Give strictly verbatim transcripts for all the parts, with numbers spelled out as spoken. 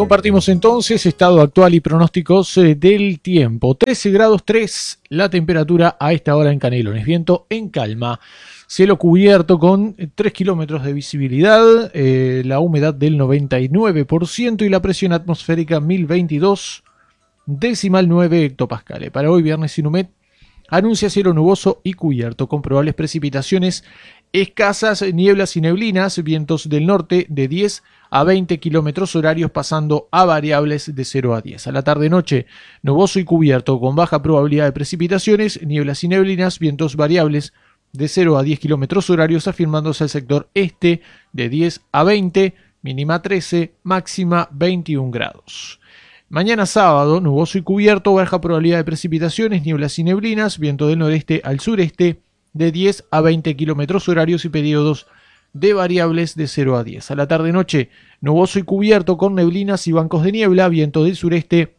Compartimos entonces estado actual y pronósticos eh, del tiempo. trece grados tres la temperatura a esta hora en Canelones. Viento en calma. Cielo cubierto con tres kilómetros de visibilidad. Eh, la humedad del noventa y nueve por ciento y la presión atmosférica mil veintidós decimal nueve hectopascales. Para hoy, viernes, Inumet anuncia cielo nuboso y cubierto con probables precipitaciones escasas, nieblas y neblinas, vientos del norte de diez a veinte kilómetros horarios pasando a variables de cero a diez. A la tarde-noche, nuboso y cubierto con baja probabilidad de precipitaciones, nieblas y neblinas, vientos variables de cero a diez kilómetros horarios, afirmándose el sector este de diez a veinte, mínima trece, máxima veintiún grados. Mañana sábado, nuboso y cubierto, baja probabilidad de precipitaciones, nieblas y neblinas, viento del noreste al sureste de diez a veinte kilómetros horarios y periodos de variables de cero a diez. A la tarde-noche, nuboso y cubierto con neblinas y bancos de niebla, viento del sureste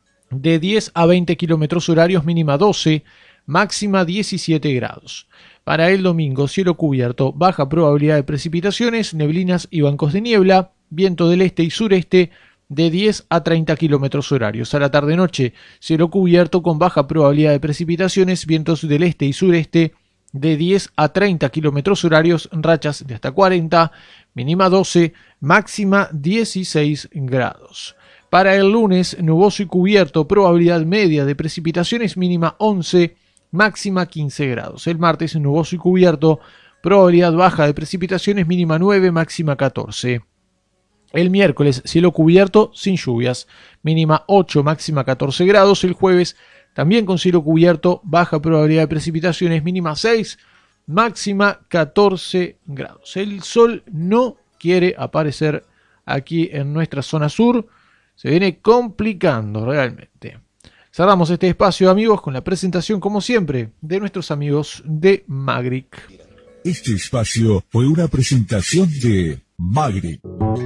de diez a veinte kilómetros horarios, mínima doce, máxima diecisiete grados. Para el domingo, cielo cubierto, baja probabilidad de precipitaciones, neblinas y bancos de niebla, viento del este y sureste de diez a treinta kilómetros horarios. A la tarde-noche, cielo cubierto con baja probabilidad de precipitaciones, vientos del este y sureste de diez a treinta kilómetros horarios, rachas de hasta cuarenta, mínima doce, máxima dieciséis grados. Para el lunes, nuboso y cubierto, probabilidad media de precipitaciones, mínima once, máxima quince grados. El martes, nuboso y cubierto, probabilidad baja de precipitaciones, mínima nueve, máxima catorce. El miércoles, cielo cubierto, sin lluvias, mínima ocho, máxima catorce grados. El jueves, también con cielo cubierto, baja probabilidad de precipitaciones, mínima seis, máxima catorce grados. El sol no quiere aparecer aquí en nuestra zona sur, se viene complicando realmente. Cerramos este espacio, amigos, con la presentación, como siempre, de nuestros amigos de Magric. Este espacio fue una presentación de Magric.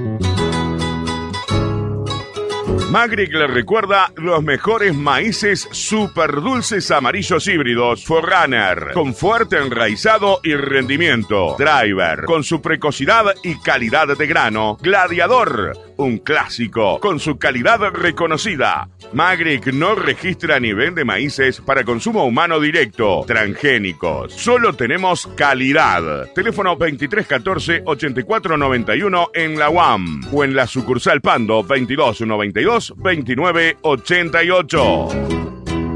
Magric le recuerda los mejores maíces super dulces amarillos híbridos. Forerunner, con fuerte enraizado y rendimiento. Driver, con su precocidad y calidad de grano. Gladiador, un clásico, con su calidad reconocida. Magric no registra ni vende maíces para consumo humano directo, transgénicos. Solo tenemos calidad. Teléfono veintitrés catorce ochenta y cuatro noventa y uno en la U A M o en la sucursal Pando veintidós noventa y dos veintinueve ochenta y ocho.